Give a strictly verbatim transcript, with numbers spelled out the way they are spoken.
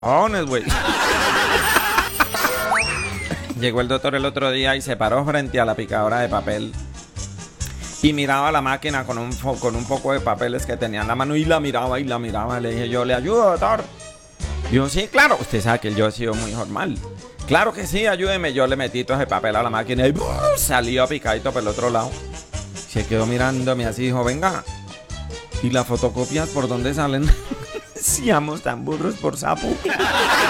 cojones, güey. Llegó el doctor el otro día y se paró frente a la picadora de papel y miraba la máquina con un, con un poco de papeles que tenía en la mano y la miraba y la miraba. Le dije yo, ¿le ayudo, doctor? Yo, sí, claro. Usted sabe que yo he sido muy normal. Claro que sí, ayúdeme. Yo le metí todo ese papel a la máquina y ¡buf! Salió picadito por el otro lado. Se quedó mirándome así, dijo, venga, ¿y las fotocopias por dónde salen? Seamos tan burros por sapo.